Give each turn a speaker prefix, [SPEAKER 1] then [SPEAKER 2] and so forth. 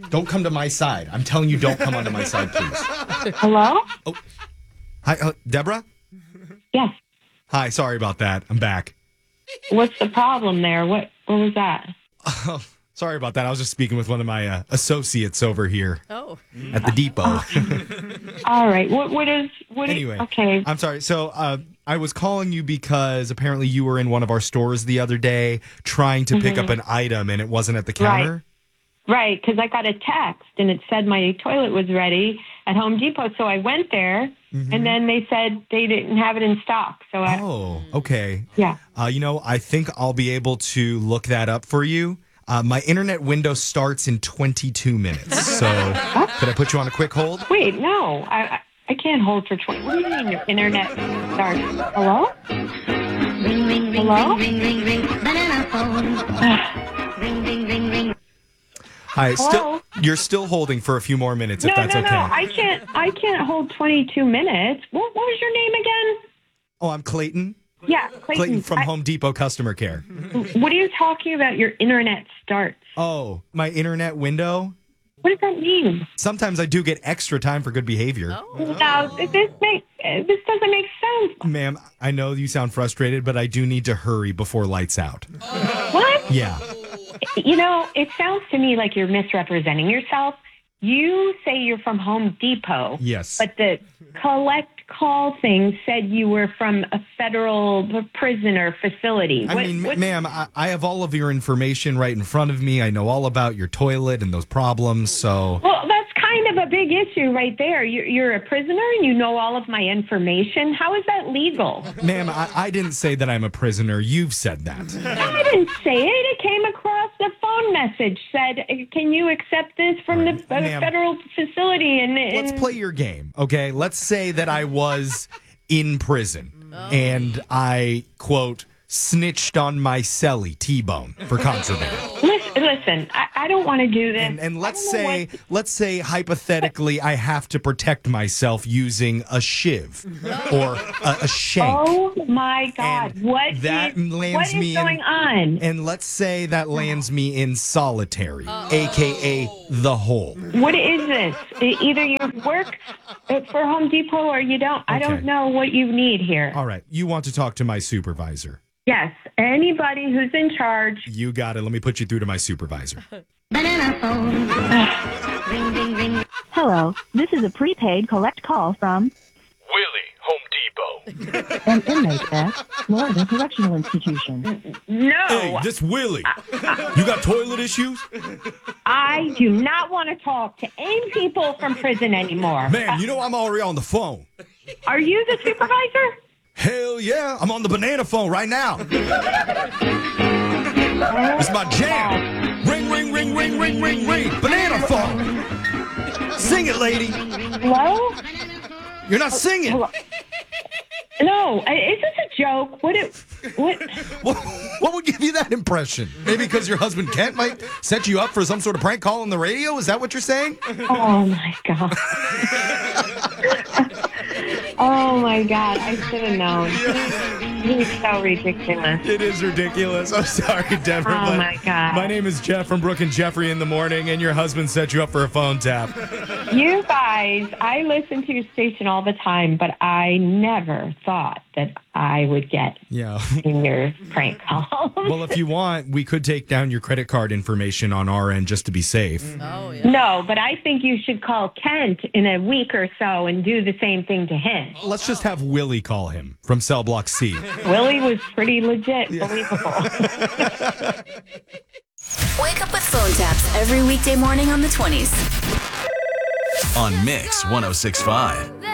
[SPEAKER 1] Don't come to my side. I'm telling you, don't come onto my side, please.
[SPEAKER 2] Hello?
[SPEAKER 1] Oh. Hi, Deborah?
[SPEAKER 2] Yes.
[SPEAKER 1] Hi, sorry about that. I'm back.
[SPEAKER 2] What's the problem there? What was that?
[SPEAKER 1] Oh, sorry about that. I was just speaking with one of my associates over here at the depot.
[SPEAKER 2] All right. What
[SPEAKER 1] Anyway,
[SPEAKER 2] okay.
[SPEAKER 1] I'm sorry. So I was calling you because apparently you were in one of our stores the other day trying to pick up an item and it wasn't at the counter.
[SPEAKER 2] Right, because I got a text and it said my toilet was ready at Home Depot. So I went there and then they said they didn't have it in stock. So
[SPEAKER 1] okay.
[SPEAKER 2] Yeah.
[SPEAKER 1] I think I'll be able to look that up for you. My internet window starts in 22 minutes. So could I put you on a quick hold?
[SPEAKER 2] Wait, no. I can't hold for 20. What do you mean your internet starts? Hello?
[SPEAKER 3] Ring, ring, ring,
[SPEAKER 2] Hello?
[SPEAKER 3] ring, ring, ring, ring, banana phone. Ring, ring, ring, ring.
[SPEAKER 1] Hi,
[SPEAKER 2] Hello?
[SPEAKER 1] you're still holding for a few more minutes if that's
[SPEAKER 2] No.
[SPEAKER 1] okay.
[SPEAKER 2] I can't hold 22 minutes. What was your name again?
[SPEAKER 1] Oh, I'm Clayton.
[SPEAKER 2] Yeah,
[SPEAKER 1] Clayton from Home Depot Customer Care.
[SPEAKER 2] What are you talking about? Your internet starts.
[SPEAKER 1] Oh, my internet window?
[SPEAKER 2] What does that mean?
[SPEAKER 1] Sometimes I do get extra time for good behavior.
[SPEAKER 2] No, this doesn't make sense.
[SPEAKER 1] Ma'am, I know you sound frustrated, but I do need to hurry before lights out.
[SPEAKER 2] What?
[SPEAKER 1] Yeah.
[SPEAKER 2] It sounds to me like you're misrepresenting yourself. You say you're from Home Depot.
[SPEAKER 1] Yes.
[SPEAKER 2] But the collect call thing said you were from a federal prisoner facility.
[SPEAKER 1] Ma'am, I have all of your information right in front of me. I know all about your toilet and those problems, so...
[SPEAKER 2] Well, that's kind of a big issue right there. You're a prisoner and you know all of my information. How is that legal?
[SPEAKER 1] Ma'am, I didn't say that I'm a prisoner. You've said that.
[SPEAKER 2] I didn't say it. It came across the phone message. Said, can you accept this from the federal facility?
[SPEAKER 1] Let's play your game, okay? Let's say that I was in prison and I, quote, snitched on my celly, T-Bone, for contraband.
[SPEAKER 2] Listen, I don't want to do this.
[SPEAKER 1] And let's say hypothetically I have to protect myself using a shiv or a shank.
[SPEAKER 2] Oh my God!
[SPEAKER 1] And
[SPEAKER 2] what is going on?
[SPEAKER 1] And let's say that lands me in solitary, aka the hole.
[SPEAKER 2] What is this? Either you work for Home Depot or you don't. I don't know what you need here.
[SPEAKER 1] All right, you want to talk to my supervisor?
[SPEAKER 2] Yes, anybody who's in charge.
[SPEAKER 1] You got it. Let me put you through to my supervisor.
[SPEAKER 3] Banana phone. Ring, ring, ring.
[SPEAKER 4] Hello, this is a prepaid collect call from
[SPEAKER 5] Willie, Home Depot.
[SPEAKER 4] an inmate at Florida Correctional Institution.
[SPEAKER 2] No,
[SPEAKER 1] Hey, this Willie. You got toilet issues?
[SPEAKER 2] I do not want to talk to any people from prison anymore.
[SPEAKER 1] Man, I'm already on the phone.
[SPEAKER 2] Are you the supervisor?
[SPEAKER 1] Hell yeah, I'm on the banana phone right now. It's my jam. Ring, ring, ring, ring, ring, ring, ring. Banana phone. Sing it, lady.
[SPEAKER 2] Hello?
[SPEAKER 1] You're not singing.
[SPEAKER 2] Hello? No, is this a joke? What?
[SPEAKER 1] What would give you that impression? Maybe because your husband Kent might set you up for some sort of prank call on the radio? Is that what you're saying?
[SPEAKER 2] Oh my God. Oh my God, I should have known. He's so ridiculous.
[SPEAKER 1] It is ridiculous. I'm sorry, Deborah.
[SPEAKER 2] Oh my God.
[SPEAKER 1] My name is Jeff from Brooke and Jeffrey in the Morning, and your husband set you up for a phone tap.
[SPEAKER 2] You guys, I listen to your station all the time, but I never thought that I would get in your prank call.
[SPEAKER 1] Well, if you want, we could take down your credit card information on our end just to be safe.
[SPEAKER 6] Oh, yeah.
[SPEAKER 2] No, but I think you should call Kent in a week or so and do the same thing to him.
[SPEAKER 1] Let's just have Willie call him from Cell Block C.
[SPEAKER 2] Willie was pretty legit, believable.
[SPEAKER 7] Wake up with phone taps every weekday morning on the 20s.
[SPEAKER 8] On Mix 106.5.